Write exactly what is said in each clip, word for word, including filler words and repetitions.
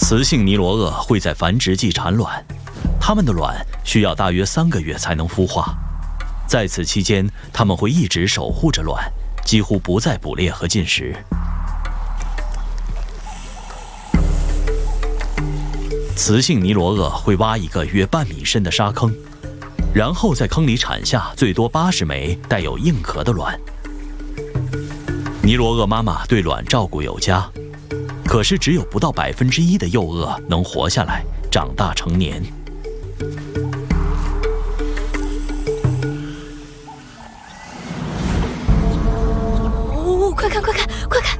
雌性尼罗鳄会在繁殖季产卵，它们的卵需要大约三个月才能孵化。在此期间，它们会一直守护着卵，几乎不再捕猎和进食。雌性尼罗鳄会挖一个约半米深的沙坑，然后在坑里产下最多八十枚带有硬壳的卵。尼罗鳄妈妈对卵照顾有加，可是只有不到百分之一的幼鳄能活下来，长大成年。 哦，快看快看快看！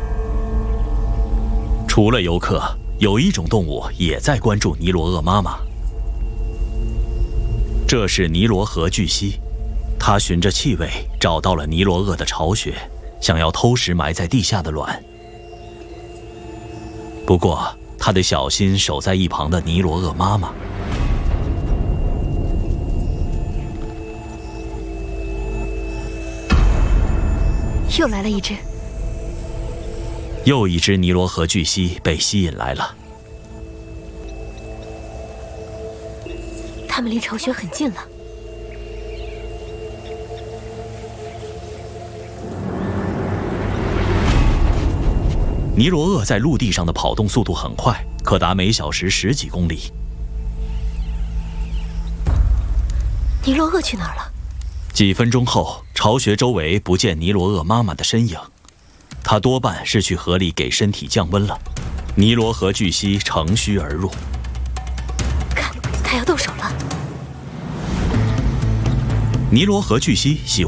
除了游客，有一种动物也在关注尼罗鳄妈妈。这是尼罗河巨蜥，它循着气味找到了尼罗鳄的巢穴，想要偷食埋在地下的卵。不过，它得小心守在一旁的尼罗鳄妈妈。 又来了一只。 又一只尼罗河巨蜥被吸引来了。 它们离巢穴很近了。 尼罗鳄在陆地上的跑动速度很快，可达每小时十几公里。 尼罗鳄去哪儿了？ 几分钟后，巢穴周围不见尼罗鳄妈妈的身影，它多半是去河里给身体降温了。尼罗河巨蜥乘虚而入， 看，它要动手了。 尼罗河巨蜥喜欢